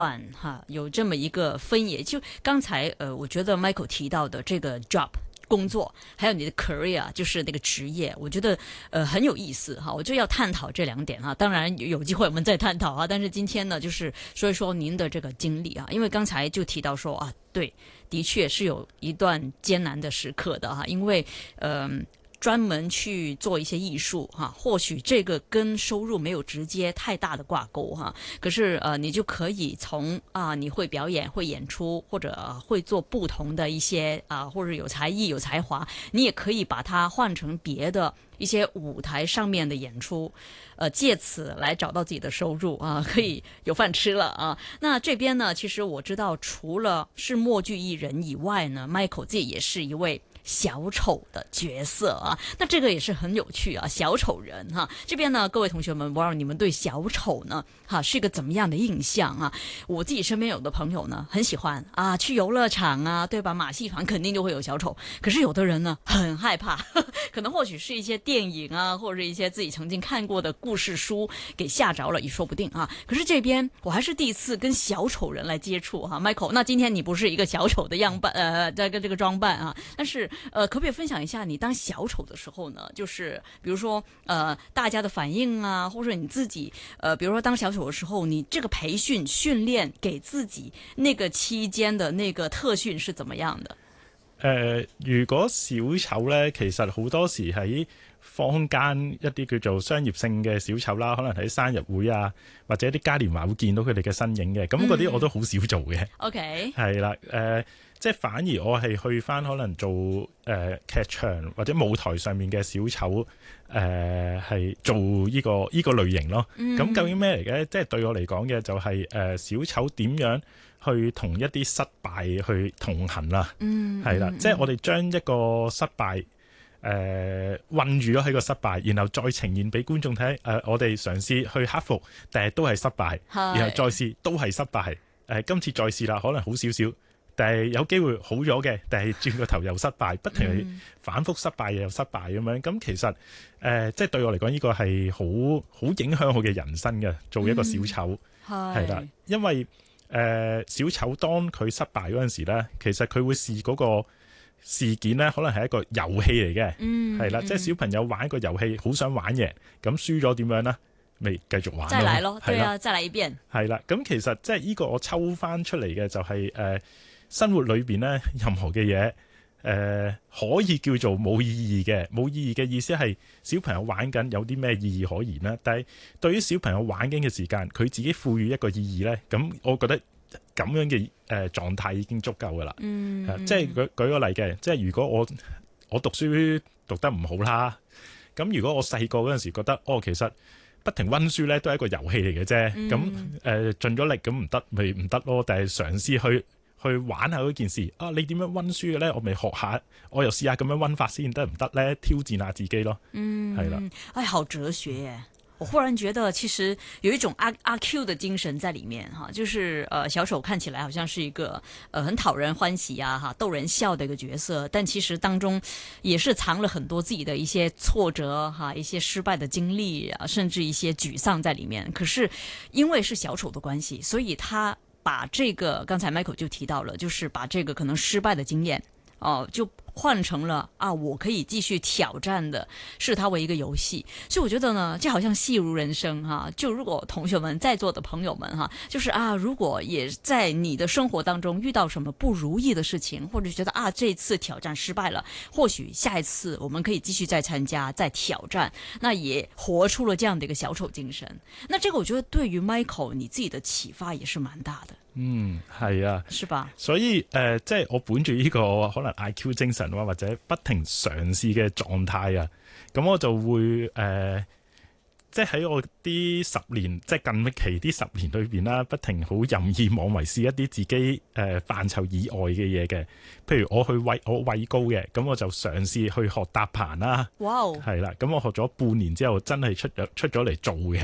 哈，有这么一个分野。就刚才我觉得 Michael 提到的这个 job。工作还有你的 career 就是那个职业，我觉得很有意思哈，我就要探讨这两点哈。当然有机会我们再探讨啊，但是今天呢，就是说一说您的这个经历啊，因为刚才就提到说啊，对，的确是有一段艰难的时刻的哈，因为专门去做一些艺术哈，或许这个跟收入没有直接太大的挂钩哈，可是你就可以从你会表演、会演出，或者会做不同的一些或者有才艺、有才华，你也可以把它换成别的一些舞台上面的演出，借此来找到自己的收入啊，可以有饭吃了啊。那这边呢，其实我知道，除了是默剧艺人以外呢，Michael 自己也是一位小丑的角色啊，那这个也是很有趣啊，小丑人哈。这边呢，各位同学们，不知道你们对小丑呢，是一个怎么样的印象啊？我自己身边有的朋友呢，很喜欢去游乐场啊，对吧？马戏团肯定就会有小丑，可是有的人呢，很害怕，可能或许是一些电影啊，或者一些自己曾经看过的故事书给吓着了，也说不定啊。可是这边我还是第一次跟小丑人来接触哈，Michael，那今天你不是一个小丑的样扮，这个装扮啊，但是可不可以分享一下你当小丑的时候呢？就是比如说大家的反应啊，或者你自己比如说当小丑的时候，你这个培训训练给自己那个期间的那个特训是怎么样的？ 如果小丑咧，其實好多時喺坊間一啲叫做商業性嘅小丑啦，可能喺生日會啊，或者啲嘉年華會見到佢哋嘅身影嘅，咁嗰啲我都好少做嘅。 OK， 係啦，即係反而我係去翻可能做劇場或者舞台上面嘅小丑，係做呢個類型咯。咁究竟咩嚟嘅？即係對我嚟講嘅就係小丑點樣去同一啲失敗去同行啦，係啦，即係我哋將一個失敗困住咗喺個失敗，然後再呈現俾觀眾睇，我哋嘗試去克服，但係都係失敗，然後再試都係失敗，今次再試啦，可能好少少，但係有機會好咗嘅，但係轉個頭又失敗，不停去反覆失敗又失敗咁樣，咁其實即係對我嚟講，呢個係好影響我嘅人生嘅，做一個小丑係啦，因為小丑當佢失敗嗰陣時咧，其實佢會視嗰個事件咧，可能係一個遊戲嚟嘅，係啦，即係小朋友玩一個遊戲，好想玩嘅，咁輸咗點樣咧？咪繼續玩咯， 再嚟咯，對啊，再嚟一遍。係啦，咁其實即係呢個我抽翻出嚟嘅就係生活裏邊咧，任何嘅嘢可以叫做冇意義嘅，冇意義嘅意思係小朋友玩緊有啲咩意義可言啦。但係對於小朋友玩緊嘅時間，佢自己賦予一個意義咧，咁我覺得咁樣嘅狀態已經足夠噶啦。即係舉個例嘅，即係如果我讀書讀得唔好啦，咁如果我細個嗰陣時覺得其實不停溫書咧都係一個遊戲嚟嘅啫，咁盡咗力咁唔得咪唔得咯，但係嘗試去玩下嗰件事你點樣溫書嘅咧？我咪學下，我又試下咁樣溫法先得唔得咧？挑戰下自己咯，係啦。 好哲學耶！我忽然覺得其實有一種阿 Q 的精神在裡面哈，就是小丑看起來好像是一個很討人歡喜逗人笑的一個角色，但其實當中也是藏了很多自己的一些挫折一些失敗的經歷甚至一些沮喪在裡面。可是因為是小丑的關係，所以他把這個剛才 Michael 就提到了，就是把這個可能失敗的經驗就換成了我可以繼續挑戰的，視它為一個遊戲。所以我覺得呢，這好像戲如人生就如果同學們在座的朋友們就是如果也在你的生活當中遇到什麼不如意的事情，或者覺得這次挑戰失敗了，或許下一次我們可以繼續再參加再挑戰，那也活出了這樣的一個小丑精神。那這個我覺得對於 Michael 你自己的啟發也是蠻大的。 係啊， 是吧？ 所以即係我本住呢個可能 IQ 精神或者不停嘗試嘅狀態啊，咁我就會即係喺我啲10年，即係近期啲10年裏邊啦，不停好任意妄為試一啲自己範疇以外嘅嘢嘅，譬如我畏高嘅，咁我就嘗試去學搭棚啦。哇！係啦，咁我學咗半年之後，真係出咗嚟做嘅。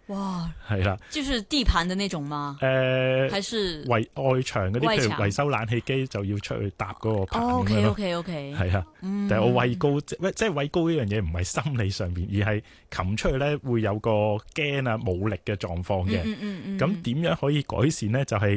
哇， 係啦， 就是地盤的那種嗎？還是外牆嗰啲，譬如維修冷氣機就要出去搭嗰個棚咁樣咯。 OK， 係啊，但係我畏高，即係畏高呢樣嘢唔係心理上邊，而係擒出去咧會有個驚啊冇力嘅狀況嘅。咁點樣可以改善咧？就係